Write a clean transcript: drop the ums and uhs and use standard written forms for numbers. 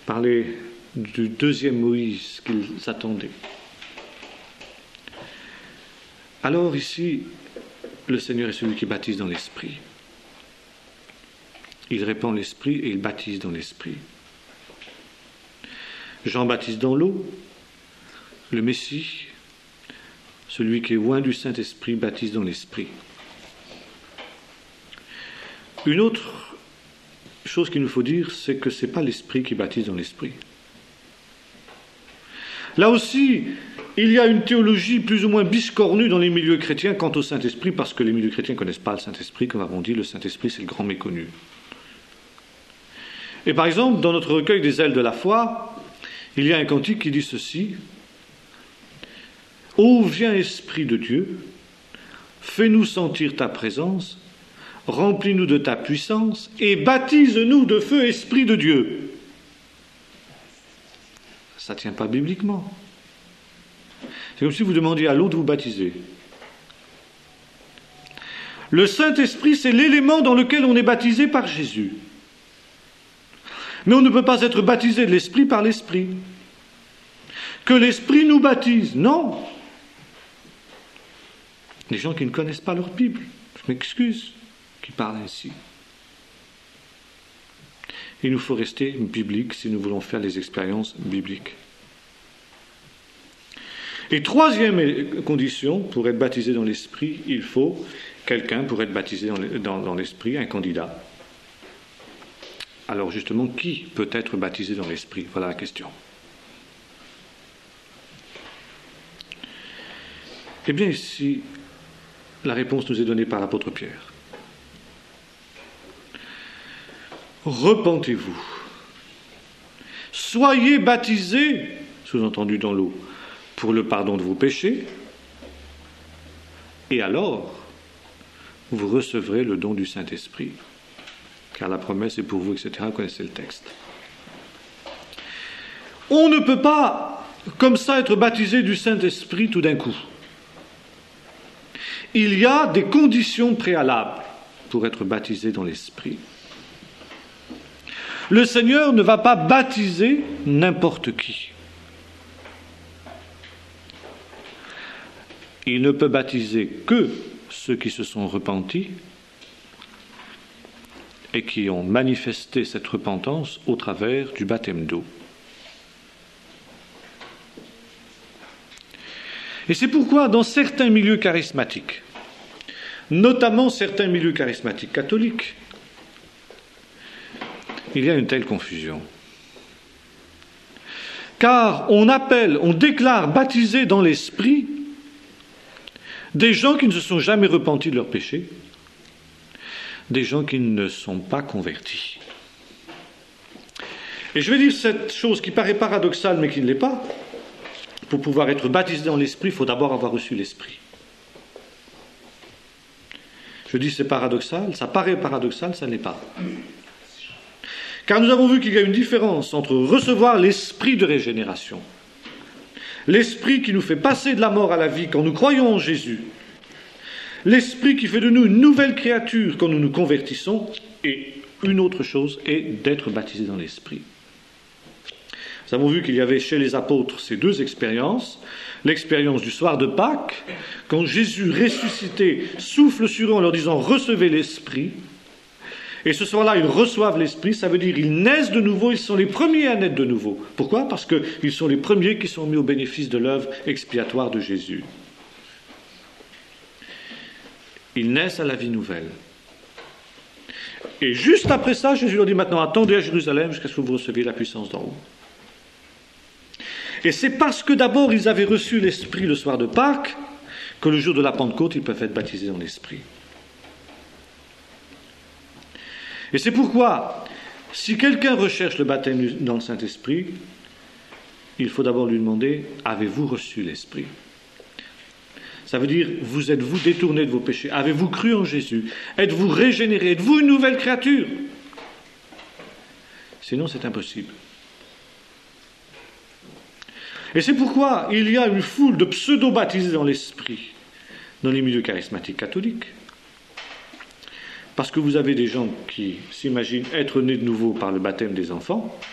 parler du deuxième Moïse qu'ils attendaient. Alors ici, le Seigneur est celui qui baptise dans l'Esprit. Il répand l'Esprit et il baptise dans l'Esprit. Jean baptise dans l'eau, le Messie, celui qui est oint du Saint-Esprit, baptise dans l'Esprit. Une autre chose qu'il nous faut dire, c'est que ce n'est pas l'Esprit qui baptise dans l'Esprit. Là aussi, il y a une théologie plus ou moins biscornue dans les milieux chrétiens quant au Saint-Esprit, parce que les milieux chrétiens ne connaissent pas le Saint-Esprit. Comme avons dit, le Saint-Esprit, c'est le grand méconnu. Et par exemple, dans notre recueil des ailes de la foi, il y a un cantique qui dit ceci: « Ô viens Esprit de Dieu, fais-nous sentir ta présence, remplis-nous de ta puissance et baptise-nous de feu Esprit de Dieu. » Ça ne tient pas bibliquement. C'est comme si vous demandiez à l'eau de vous baptiser. Le Saint-Esprit, c'est l'élément dans lequel on est baptisé par Jésus. Mais on ne peut pas être baptisé de l'Esprit par l'Esprit. Que l'Esprit nous baptise, non. Les gens qui ne connaissent pas leur Bible, je m'excuse, qui parlent ainsi. Il nous faut rester biblique si nous voulons faire les expériences bibliques. Et troisième condition, pour être baptisé dans l'Esprit, il faut quelqu'un pour être baptisé dans l'Esprit, un candidat. Alors justement, qui peut être baptisé dans l'Esprit? Voilà la question. Eh bien ici, la réponse nous est donnée par l'apôtre Pierre. Repentez-vous. Soyez baptisés, sous-entendu dans l'eau, pour le pardon de vos péchés, et alors, vous recevrez le don du Saint-Esprit. Car la promesse est pour vous, etc. Vous connaissez le texte. On ne peut pas, comme ça, être baptisé du Saint-Esprit tout d'un coup. Il y a des conditions préalables pour être baptisé dans l'Esprit. Le Seigneur ne va pas baptiser n'importe qui. Il ne peut baptiser que ceux qui se sont repentis et qui ont manifesté cette repentance au travers du baptême d'eau. Et c'est pourquoi dans certains milieux charismatiques, notamment certains milieux charismatiques catholiques, il y a une telle confusion. Car on déclare baptisés dans l'Esprit des gens qui ne se sont jamais repentis de leurs péchés, des gens qui ne sont pas convertis. Et je vais dire cette chose qui paraît paradoxale mais qui ne l'est pas. Pour pouvoir être baptisé dans l'Esprit, il faut d'abord avoir reçu l'Esprit. Je dis c'est paradoxal, ça paraît paradoxal, ça ne l'est pas. Car nous avons vu qu'il y a une différence entre recevoir l'Esprit de régénération, l'Esprit qui nous fait passer de la mort à la vie quand nous croyons en Jésus, l'Esprit qui fait de nous une nouvelle créature quand nous nous convertissons, et une autre chose est d'être baptisé dans l'Esprit. Nous avons vu qu'il y avait chez les apôtres ces deux expériences. L'expérience du soir de Pâques, quand Jésus ressuscité souffle sur eux en leur disant « Recevez l'Esprit ». Et ce soir-là, ils reçoivent l'Esprit, ça veut dire qu'ils naissent de nouveau, ils sont les premiers à naître de nouveau. Pourquoi? Parce qu'ils sont les premiers qui sont mis au bénéfice de l'œuvre expiatoire de Jésus. Ils naissent à la vie nouvelle. Et juste après ça, Jésus leur dit maintenant, attendez à Jérusalem jusqu'à ce que vous receviez la puissance d'en haut. Et c'est parce que d'abord ils avaient reçu l'Esprit le soir de Pâques que le jour de la Pentecôte, ils peuvent être baptisés dans l'Esprit. Et c'est pourquoi, si quelqu'un recherche le baptême dans le Saint-Esprit, il faut d'abord lui demander, avez-vous reçu l'Esprit? Ça veut dire, vous êtes-vous détourné de vos péchés? Avez-vous cru en Jésus? Êtes-vous régénéré? Êtes-vous une nouvelle créature? Sinon, c'est impossible. Et c'est pourquoi il y a une foule de pseudo-baptisés dans l'Esprit dans les milieux charismatiques catholiques. Parce que vous avez des gens qui s'imaginent être nés de nouveau par le baptême des enfants,